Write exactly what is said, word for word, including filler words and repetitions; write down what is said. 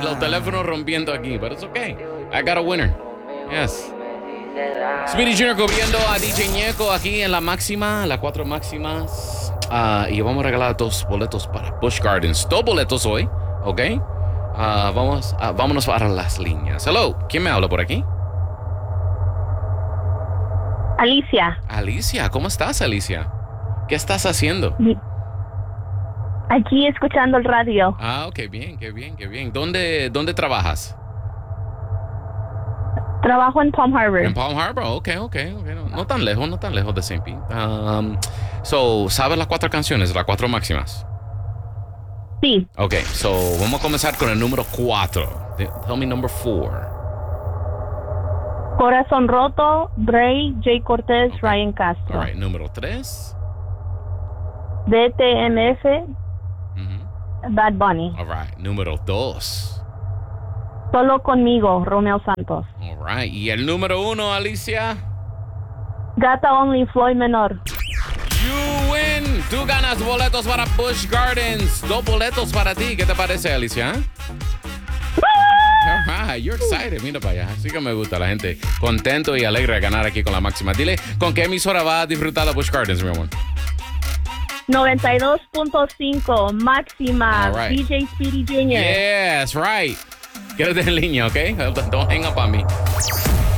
los teléfonos rompiendo aquí, but it's okay. I got a winner. Yes. Speedy Junior cubriendo a D J Ñeco aquí en la máxima, las cuatro máximas. Uh, y vamos a regalar dos boletos para Busch Gardens. Dos boletos hoy, ¿ok? Uh, vamos, uh, vámonos para las líneas. Hello, ¿quién me habla por aquí? Alicia. Alicia, ¿cómo estás, Alicia? ¿Qué estás haciendo? Aquí escuchando el radio. Ah, ok, bien, qué bien, qué bien. ¿Dónde, dónde trabajas? Trabajo en Palm Harbor. En Palm Harbor, ok, ok, ok. No, no tan lejos, no tan lejos de Saint Pete. Um, so, ¿sabes las cuatro canciones, las cuatro máximas? Sí. Ok, so vamos a comenzar con el número cuatro. Tell me number four. Corazón Roto, Bray, Jay Cortez, Okay. Ryan Castro. All right, número tres. D T M F, Mm-hmm. Bad Bunny. All right, número dos. Solo Conmigo, Romeo Santos. All right, y el número uno, Alicia. Gata Only, Floyd Menor. You win. Tú ganas boletos para Busch Gardens. Dos boletos para ti. ¿Qué te parece, Alicia? All right, you're excited. Mira para allá. Así que me gusta la gente contento y alegre de ganar aquí con la máxima. Dile, ¿con qué emisora va a disfrutar la Busch Gardens, mi amor? noventa y dos punto cinco, máxima. All right. D J Speedy Junior Yes, right. Quédate en línea, ¿ok? Don't hang up on me.